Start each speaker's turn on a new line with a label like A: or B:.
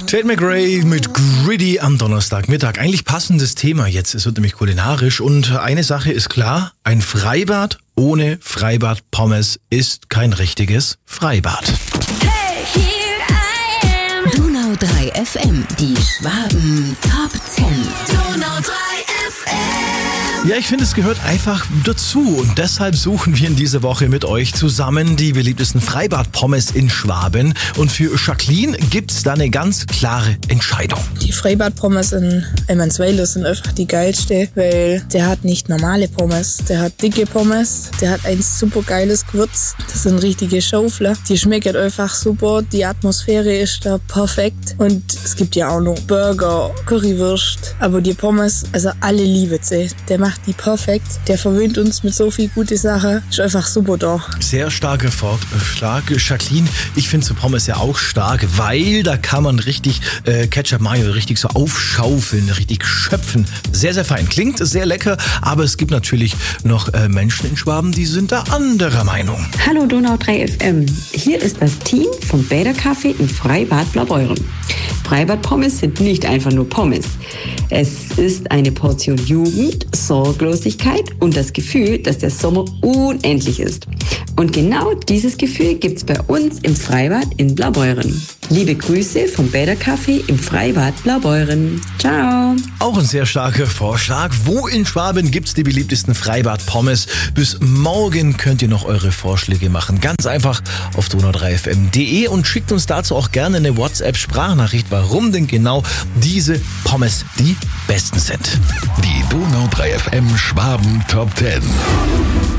A: Tate McRae mit Gritty am Donnerstagmittag. Eigentlich passendes Thema jetzt. Es wird nämlich kulinarisch. Und eine Sache ist klar, ein Freibad ohne Freibad-Pommes ist kein richtiges Freibad.
B: Hey, here I am.
C: Donau 3 FM, die Schwaben Top 10.
B: Donau 3 FM.
A: Ja, ich finde, es gehört einfach dazu. Und deshalb suchen wir in dieser Woche mit euch zusammen die beliebtesten Freibad-Pommes in Schwaben. Und für Jacqueline gibt's da eine ganz klare Entscheidung.
D: Die Freibad-Pommes in Emmensweiler sind einfach die geilste, weil der hat nicht normale Pommes, der hat dicke Pommes, der hat ein super geiles Gewürz. Das sind richtige Schaufler. Die schmecken einfach super, die Atmosphäre ist da perfekt. Und es gibt ja auch noch Burger, Currywurst. Aber die Pommes, also alle lieben sie. Der macht die perfekt. Der verwöhnt uns mit so viel gute Sachen. Ist einfach super da.
A: Sehr starker Vorschlag. Jacqueline, ich finde so Pommes ja auch stark, weil da kann man richtig Ketchup Mayo richtig so aufschaufeln, richtig schöpfen. Sehr, sehr fein. Klingt sehr lecker, aber es gibt natürlich noch Menschen in Schwaben, die sind da anderer Meinung.
E: Hallo Donau 3 FM. Hier ist das Team vom Bädercafé im Freibad Blaubeuren. Freibad-Pommes sind nicht einfach nur Pommes. Es ist eine Portion Jugend, Sorglosigkeit und das Gefühl, dass der Sommer unendlich ist. Und genau dieses Gefühl gibt's bei uns im Freibad in Blaubeuren. Liebe Grüße vom Bädercafé im Freibad Blaubeuren. Ciao.
A: Auch ein sehr starker Vorschlag. Wo in Schwaben gibt's die beliebtesten Freibad-Pommes? Bis morgen könnt ihr noch eure Vorschläge machen. Ganz einfach auf donau3fm.de und schickt uns dazu auch gerne eine WhatsApp-Sprachnachricht, warum denn genau diese Pommes die besten sind.
F: Die Donau 3 FM Schwaben Top 10.